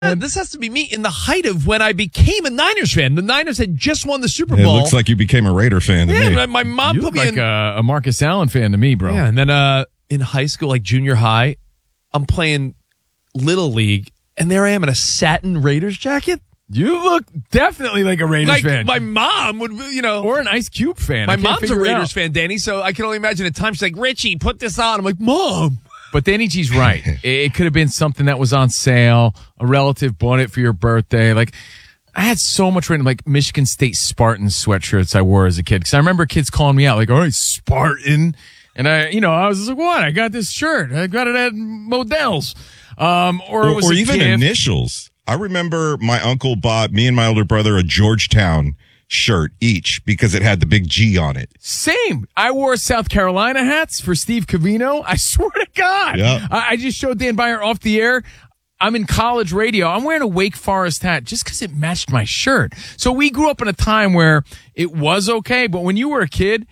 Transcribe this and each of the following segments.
This has to be me in the height of when I became a Niners fan. The Niners had just won the Super Bowl. It looks like you became a Raider fan to me. My mom You put look me like in. a Marcus Allen fan to me, bro. Yeah, and then in high school, like junior high, I'm playing Little League, and there I am in a satin Raiders jacket. You look definitely like a Raiders Like fan. my mom would, or an Ice Cube fan. My I can't mom's a figure it Raiders out. fan, Danny, so I can only imagine at times she's like, Richie, put this on. I'm like, Mom. But Danny G's right. It could have been something that was on sale. A relative bought it for your birthday. Like, I had so much random, like Michigan State Spartan sweatshirts I wore as a kid. Because I remember kids calling me out, like, all right, Spartan. And I was just like, what? I got this shirt. I got it at Modell's. Or it was or a even gift. initials. I remember my uncle bought me and my older brother a Georgetown shirt each because it had the big G on it. Same. I wore South Carolina hats for Steve Covino. I swear to God. Yeah. I just showed Dan Byer off the air. I'm in college radio. I'm wearing a Wake Forest hat just because it matched my shirt. So we grew up in a time where it was okay, but when you were a kid,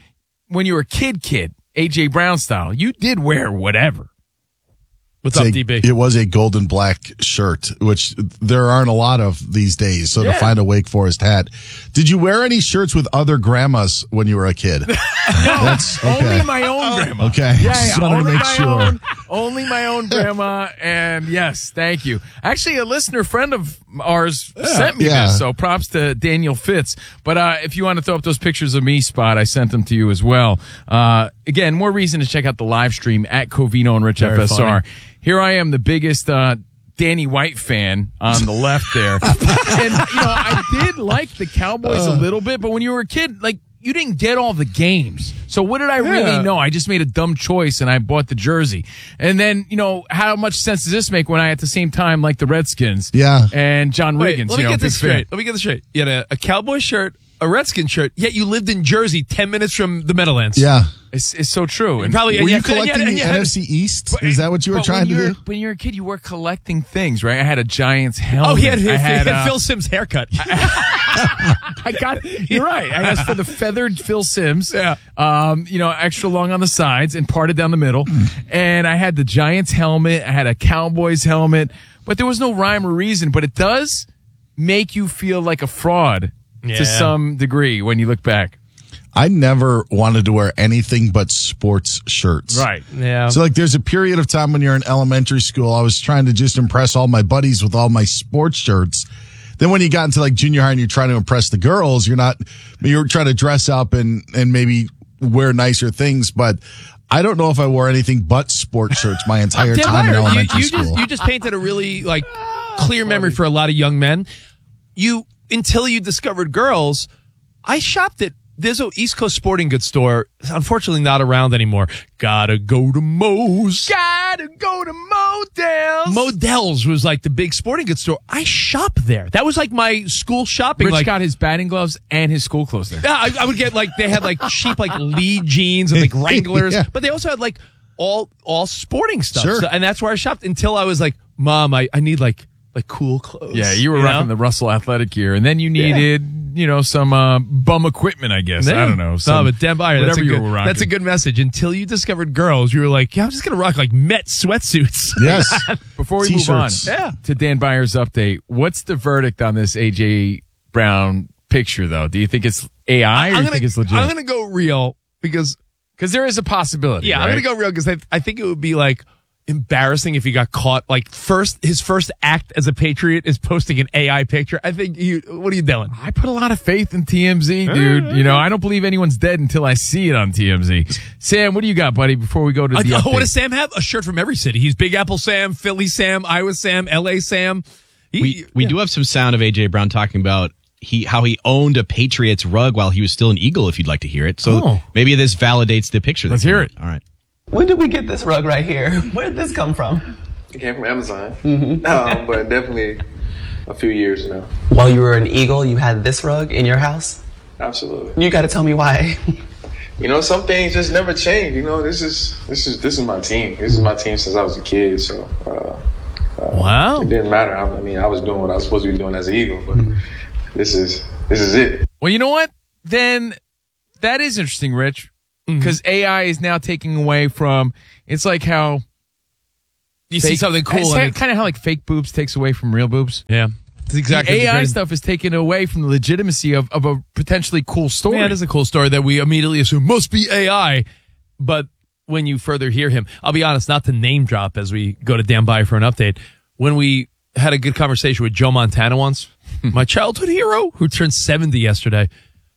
AJ Brown style, you did wear whatever. What's up, DB? It was a golden black shirt, which there aren't a lot of these days. So to find a Wake Forest hat. Did you wear any shirts with other grandmas when you were a kid? That's okay. Only my own grandma. Okay. Just wanted to Only make my sure. only my own grandma. And yes, thank you. Actually, a listener friend of ours sent me this, so props to Daniel Fitz. But if you want to throw up those pictures of me, Spot, I sent them to you as well. Again, more reason to check out the live stream at Covino and Rich Very FSR. funny. Here I am, the biggest Danny White fan on the left there. And, I did like the Cowboys a little bit, but when you were a kid, like, you didn't get all the games. So what did I really know? I just made a dumb choice and I bought the jersey. And then, how much sense does this make when I at the same time like the Redskins? Yeah. And John Wait, Riggins, let me get big this fan. straight. Let me get this straight. You had a Cowboy shirt, a Redskin shirt, yet you lived in Jersey 10 minutes from the Meadowlands. Yeah. It's so true. And Probably, Were and you had- collecting and the you had- NFC East? Is that what you were But trying to do? When you're a kid, you were collecting things, right? I had a Giants helmet. Oh, he had I had Phil Simms' haircut. I got you're right. I asked for the feathered Phil Simms. Yeah. Extra long on the sides and parted down the middle. And I had the Giants helmet. I had a Cowboys helmet. But there was no rhyme or reason. But it does make you feel like a fraud to some degree when you look back. I never wanted to wear anything but sports shirts. Right. Yeah. So, there's a period of time when you're in elementary school, I was trying to just impress all my buddies with all my sports shirts. Then when you got into junior high and you're trying to impress the girls, you're trying to dress up and maybe wear nicer things. But I don't know if I wore anything but sports shirts my entire Dan time in Byer, elementary you school. you just painted a really clear memory for a lot of young men. Until you discovered girls, I shopped at there's an East Coast sporting goods store. Unfortunately, not around anymore. Gotta go to Moe's. Gotta go to Modell's. Modell's was like the big sporting goods store. I shop there. That was like my school shopping. Rich got his batting gloves and his school clothes there. Yeah, I would get they had cheap Lee jeans and Wranglers, Yeah. but they also had all sporting stuff. Sure. So, and that's where I shopped until I was like, Mom, I need cool clothes. Yeah, you were rocking the Russell athletic gear, and then you needed, some bum equipment, I guess. I don't know. No, but Dan Byer, whatever you were rocking. that's a good message. Until you discovered girls, you were like, yeah, I'm just going to rock Met sweatsuits. Yes. Before we move on T-shirts. to Dan Byer's update, what's the verdict on this A.J. Brown picture, though? Do you think it's AI or do you think it's legit? I'm going to go real because there is a possibility. Yeah, right? I'm going to go real because I think it would be embarrassing if he got caught. His first act as a Patriot is posting an AI picture. I think what are you doing? I put a lot of faith in TMZ, dude. I don't believe anyone's dead until I see it on TMZ. Sam, what do you got, buddy, before we go to the update? What does Sam have? A shirt from every city. He's Big Apple Sam, Philly Sam, Iowa Sam, LA Sam. We do have some sound of A.J. Brown talking about how he owned a Patriots rug while he was still an Eagle, if you'd like to hear it. So maybe this validates the picture. Let's hear it. All right. When did we get this rug right here? Where did this come from? It came from Amazon, but definitely a few years now. While you were an Eagle, you had this rug in your house? Absolutely. You got to tell me why. Some things just never change. This is my team. This is my team since I was a kid. So wow, it didn't matter. I was doing what I was supposed to be doing as an Eagle, but this is it. Well, you know what? Then that is interesting, Rich, because AI is now taking away from. It's like how You see something cool. It's kind of how like fake boobs takes away from real boobs. Yeah. It's exactly the AI greatest- stuff is taken away from the legitimacy of a potentially cool story. Yeah, it is a cool story that we immediately assume must be AI. But when you further hear him, I'll be honest, not to name drop as we go to Dan Byer for an update. When we had a good conversation with Joe Montana once, my childhood hero who turned 70 yesterday,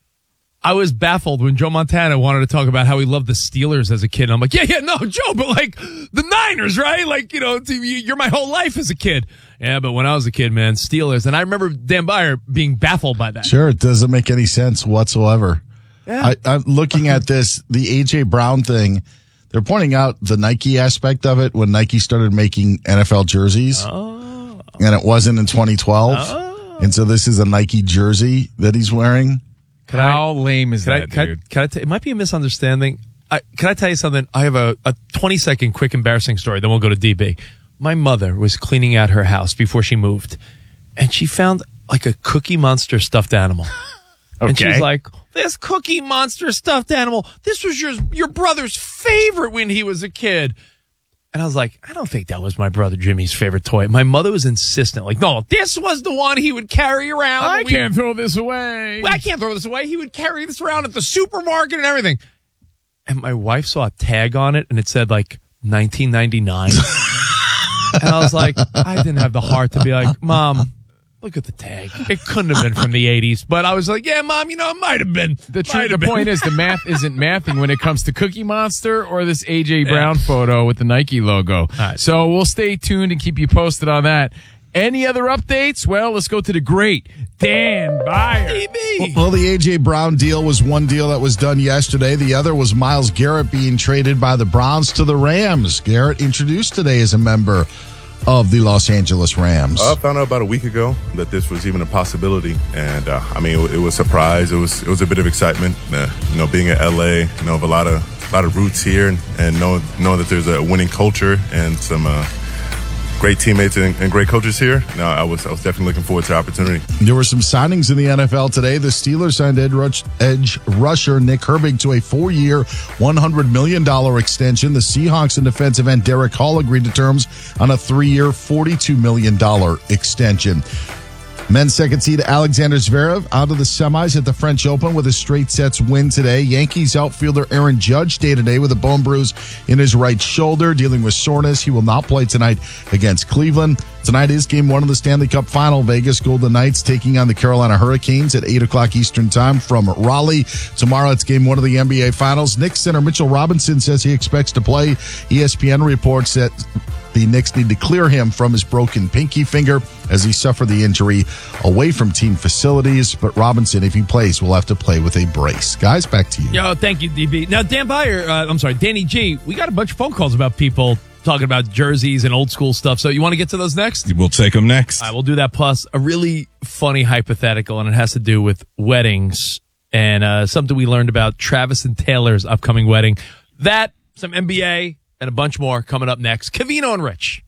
I was baffled when Joe Montana wanted to talk about how he loved the Steelers as a kid. And I'm like, no, Joe, but like the Niners, right? Like, you're my whole life as a kid. Yeah, but when I was a kid, man, Steelers. And I remember Dan Byer being baffled by that. Sure, it doesn't make any sense whatsoever. Yeah. I'm looking at this, the A.J. Brown thing. They're pointing out the Nike aspect of it when Nike started making NFL jerseys. Oh. And it wasn't in 2012. Oh. And so this is a Nike jersey that he's wearing. How lame is that, dude? It might be a misunderstanding. Can I tell you something? I have a 20-second quick embarrassing story. Then we'll go to DB. My mother was cleaning out her house before she moved, and she found like a Cookie Monster stuffed animal. Okay. And she's like, this Cookie Monster stuffed animal, this was your brother's favorite when he was a kid. And I was like, I don't think that was my brother Jimmy's favorite toy. My mother was insistent, like, no, this was the one he would carry around. I can't throw this away. I can't throw this away. He would carry this around at the supermarket and everything. And my wife saw a tag on it, and it said, like, 1999. And I was like, I didn't have the heart to be like, Mom, look at the tag. It couldn't have been from the 80s. But I was like, yeah, Mom, it might have been. The point is the math isn't mathing when it comes to Cookie Monster or this A.J. Brown photo with the Nike logo. Right. So we'll stay tuned and keep you posted on that. Any other updates? Well, let's go to the great Dan Byer. Well, the A.J. Brown deal was one deal that was done yesterday. The other was Myles Garrett being traded by the Browns to the Rams. Garrett introduced today as a member of the Los Angeles Rams. I found out about a week ago that this was even a possibility, and it was a surprise. It was a bit of excitement. Being in LA, of a lot of roots here, and know that there's a winning culture and some great teammates and great coaches here. No, I was definitely looking forward to the opportunity. There were some signings in the NFL today. The Steelers signed edge rusher Nick Herbig to a 4-year, $100 million extension. The Seahawks and defensive end Derek Hall agreed to terms on a 3-year, $42 million extension. Men's second seed Alexander Zverev out of the semis at the French Open with a straight sets win today. Yankees outfielder Aaron Judge day-to-day with a bone bruise in his right shoulder, dealing with soreness. He will not play tonight against Cleveland. Tonight is game 1 of the Stanley Cup Final. Vegas Golden Knights taking on the Carolina Hurricanes at 8 o'clock Eastern Time from Raleigh. Tomorrow it's game 1 of the NBA Finals. Knicks center Mitchell Robinson says he expects to play. ESPN reports that the Knicks need to clear him from his broken pinky finger as he suffered the injury away from team facilities. But Robinson, if he plays, will have to play with a brace. Guys, back to you. Yo, thank you, DB. Now, Danny G, we got a bunch of phone calls about people talking about jerseys and old school stuff. So you want to get to those next? We'll take them next. All right, we'll do that. Plus, a really funny hypothetical, and it has to do with weddings and something we learned about Travis and Taylor's upcoming wedding. That, some NBA, and a bunch more coming up next. Covino and Rich.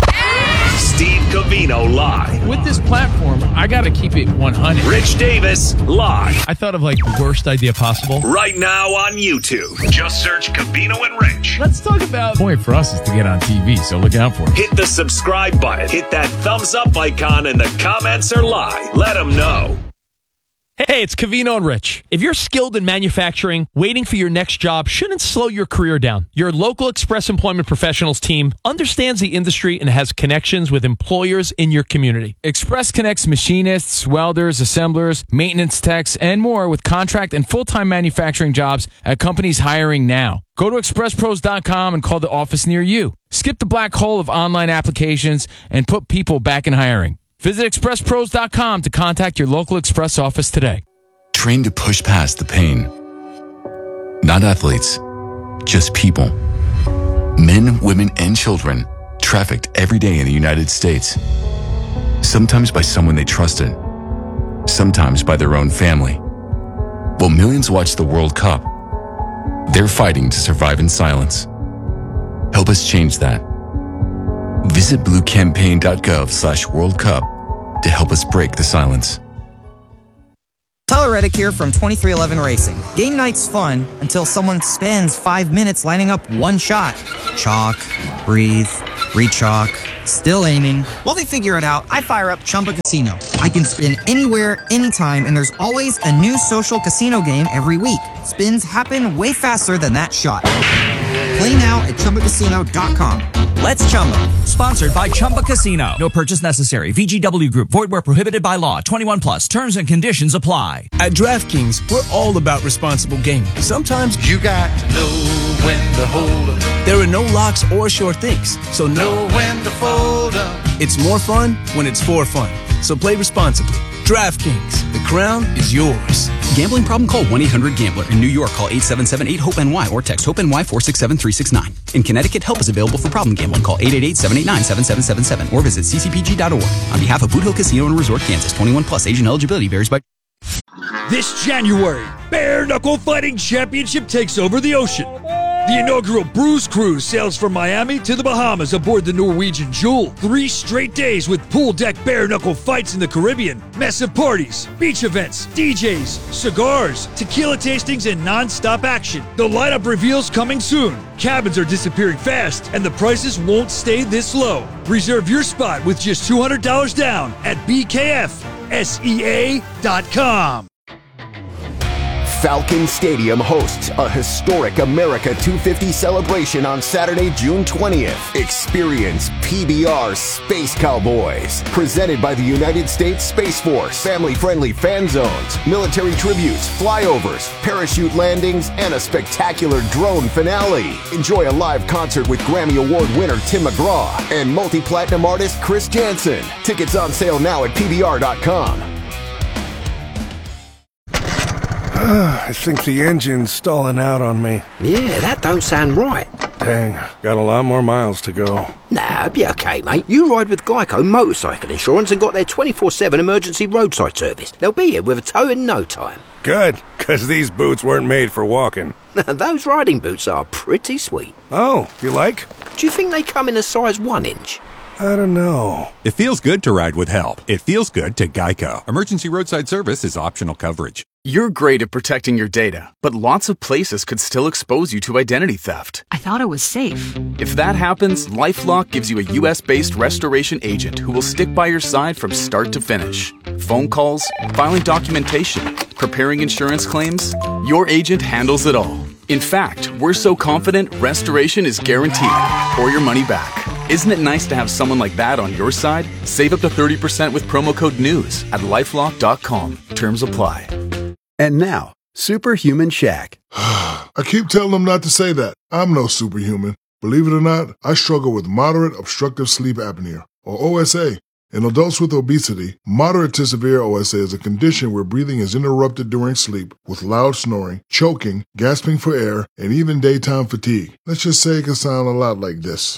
Steve Covino live. With this platform, I got to keep it 100. Rich Davis live. I thought of like the worst idea possible. Right now on YouTube. Just search Covino and Rich. Let's talk about... The point for us is to get on TV, so look out for it. Hit the subscribe button. Hit that thumbs up icon, and the comments are live. Let them know. Hey, it's Covino and Rich. If you're skilled in manufacturing, waiting for your next job shouldn't slow your career down. Your local Express Employment Professionals team understands the industry and has connections with employers in your community. Express connects machinists, welders, assemblers, maintenance techs, and more with contract and full-time manufacturing jobs at companies hiring now. Go to expresspros.com and call the office near you. Skip the black hole of online applications and put people back in hiring. Visit expresspros.com to contact your local Express office today. Train to push past the pain. Not athletes, just people. Men, women, and children trafficked every day in the United States. Sometimes by someone they trusted, sometimes by their own family. While millions watch the World Cup, they're fighting to survive in silence. Help us change that. Visit bluecampaign.gov/World Cup to help us break the silence. Tyler Reddick here from 2311 Racing. Game night's fun until someone spends 5 minutes lining up one shot. Chalk, breathe, Rechalk. Still aiming. While they figure it out, I fire up Chumba Casino. I can spin anywhere, anytime, and there's always a new social casino game every week. Spins happen way faster than that shot. Play now at ChumbaCasino.com. Let's Chumba. Sponsored by Chumba Casino. No purchase necessary. VGW Group. Void where prohibited by law. 21 plus. Terms and conditions apply. At DraftKings, we're all about responsible gaming. Sometimes you got to know when to hold up. There are no locks or short things, so know when to fold up. It's more fun when it's for fun. So play responsibly. DraftKings, the crown is yours. Gambling problem? Call 1-800-GAMBLER. In New York, call 877-8-HOPE-NY or text HOPE-NY 467-369. In Connecticut, help is available for problem gambling. Call 888-789-7777 or visit ccpg.org. On behalf of Boot Hill Casino and Resort, Kansas, 21 plus. Age and eligibility varies by... This January, Bare Knuckle Fighting Championship takes over the ocean. The inaugural Bruise Cruise sails from Miami to the Bahamas aboard the Norwegian Jewel. 3 straight days with pool deck bare knuckle fights in the Caribbean, massive parties, beach events, DJs, cigars, tequila tastings, and non-stop action. The lineup reveals coming soon. Cabins are disappearing fast, and the prices won't stay this low. Reserve your spot with just $200 down at BKFSEA.com. Falcon Stadium hosts a historic America 250 celebration on Saturday, June 20th. Experience PBR Space Cowboys, presented by the United States Space Force. Family-friendly fan zones, military tributes, flyovers, parachute landings, and a spectacular drone finale. Enjoy a live concert with Grammy Award winner Tim McGraw and multi-platinum artist Chris Jansen. Tickets on sale now at PBR.com. I think the engine's stalling out on me. Yeah, that don't sound right. Dang, got a lot more miles to go. Nah, be okay, mate. You ride with Geico Motorcycle Insurance and got their 24/7 emergency roadside service. They'll be here with a tow in no time. Good, because these boots weren't made for walking. Those riding boots are pretty sweet. Oh, you like? Do you think they come in a size 1 inch? I don't know. It feels good to ride with help. It feels good to Geico. Emergency roadside service is optional coverage. You're great at protecting your data, but lots of places could still expose you to identity theft. I thought it was safe. If that happens, LifeLock gives you a US-based restoration agent who will stick by your side from start to finish. Phone calls, filing documentation, preparing insurance claims, your agent handles it all. In fact, we're so confident restoration is guaranteed or your money back. Isn't it nice to have someone like that on your side? Save up to 30% with promo code NEWS at LifeLock.com. Terms apply. And now, Superhuman Shaq. I keep telling them not to say that. I'm no superhuman. Believe it or not, I struggle with moderate obstructive sleep apnea, or OSA. In adults with obesity, moderate to severe OSA is a condition where breathing is interrupted during sleep with loud snoring, choking, gasping for air, and even daytime fatigue. Let's just say it can sound a lot like this.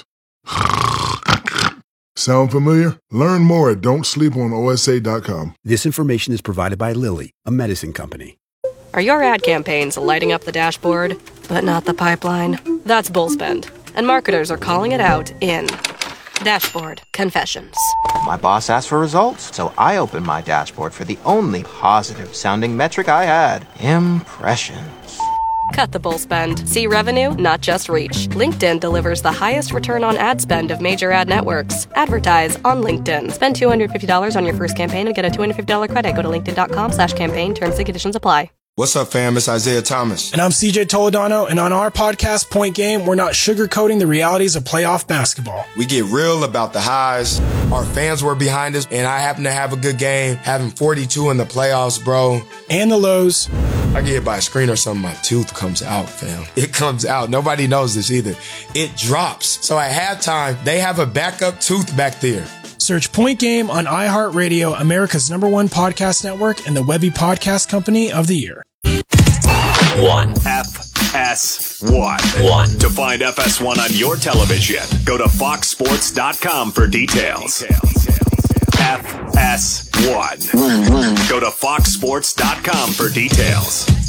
Sound familiar? Learn more at don'tsleeponosa.com. This information is provided by Lilly, a medicine company. Are your ad campaigns lighting up the dashboard, but not the pipeline? That's Bullspend, and marketers are calling it out in Dashboard Confessions. My boss asked for results, so I opened my dashboard for the only positive-sounding metric I had: impressions. Cut the bull spend. See revenue, not just reach. LinkedIn delivers the highest return on ad spend of major ad networks. Advertise on LinkedIn. Spend $250 on your first campaign and get a $250 credit. Go to linkedin.com/campaign. Terms and conditions apply. What's up, fam? It's Isaiah Thomas. And I'm CJ Toledano, and on our podcast, Point Game, we're not sugarcoating the realities of playoff basketball. We get real about the highs. Our fans were behind us, and I happen to have a good game, having 42 in the playoffs, bro. And the lows. I get hit by a screen or something, my tooth comes out, fam. It comes out. Nobody knows this either. It drops. So at halftime, they have a backup tooth back there. Search Point Game on iHeartRadio, America's #1 podcast network, and the Webby Podcast Company of the Year. 1 FS1. To find FS1 on your television, go to foxsports.com for details. FS1. Go to foxsports.com for details.